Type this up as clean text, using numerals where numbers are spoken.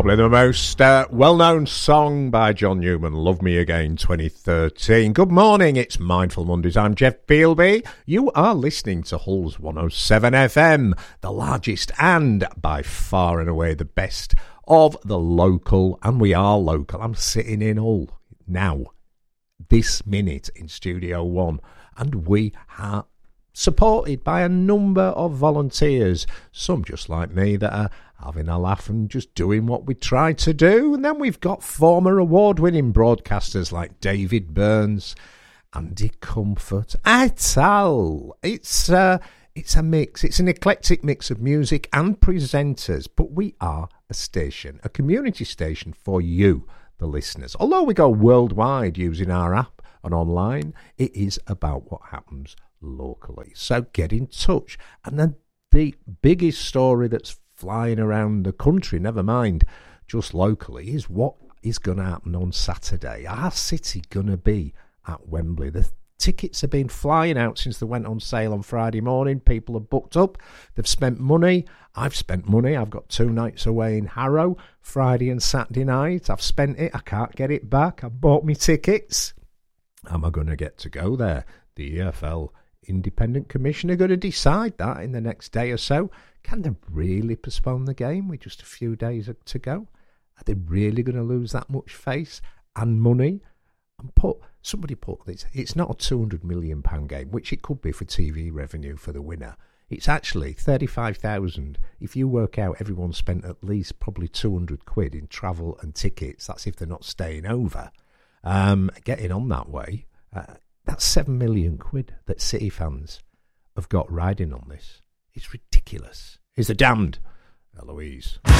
Probably the most well-known song by John Newman, Love Me Again 2013. Good morning, it's Mindful Mondays. I'm Jeff Bealby. You are listening to Hull's 107 FM, the largest and by far and away the best of the local, and we are local. I'm sitting in Hull now, this minute in Studio One, and we are supported by a number of volunteers, some just like me that are having a laugh and just doing what we try to do. And then we've got former award-winning broadcasters like David Burns, Andy Comfort, et al. It's a mix. It's an eclectic mix of music and presenters, but we are a station, a community station for you, the listeners. Although we go worldwide using our app and online, it is about what happens locally. So get in touch. And then the biggest story that's flying around the country, never mind just locally, is what is going to happen on Saturday. Our city going to be at Wembley. The tickets have been flying out since they went on sale on Friday morning. People have booked up. They've spent money. I've spent money. I've got 2 nights away in Harrow, Friday and Saturday night. I've spent it. I can't get it back. I've bought me tickets. Am I going to get to go there? The EFL Independent Commission are going to decide that in the next day or so. Can they really postpone the game with just a few days to go? Are they really going to lose that much face and money? And somebody put this, it's not a £200 million game, which it could be for TV revenue for the winner. It's actually 35,000. If you work out everyone spent at least probably 200 quid in travel and tickets, that's if they're not staying over. Getting on that way, that's 7 million quid that City fans have got riding on this. It's ridiculous. Here's the Damned, Eloise.